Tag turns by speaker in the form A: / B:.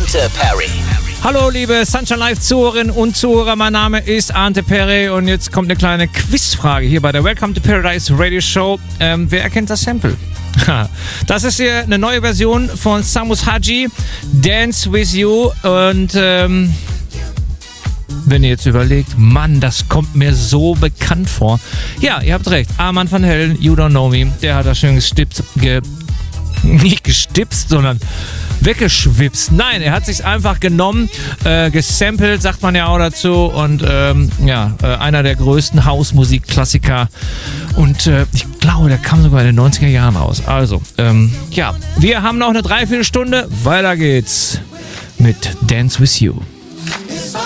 A: Ante Perry.
B: Hallo liebe Sunshine Live Zuhörerinnen und Zuhörer, mein Name ist Ante Perry und jetzt kommt eine kleine Quizfrage hier bei der Welcome to Paradise Radio Show. Wer erkennt das Sample? Das ist hier eine neue Version von Samus Haji, Dance With You, und wenn ihr jetzt überlegt, Mann, das kommt mir so bekannt vor. Ja, ihr habt recht, Armand van Helden, You Don't Know Me, der hat das schön nicht gestipst, sondern weggeschwipst. Nein, er hat sich's einfach genommen, gesampelt, sagt man ja auch dazu, und einer der größten Hausmusikklassiker, und ich glaube, der kam sogar in den 90er Jahren raus. Also, wir haben noch eine Dreiviertelstunde, weiter geht's mit Dance With You.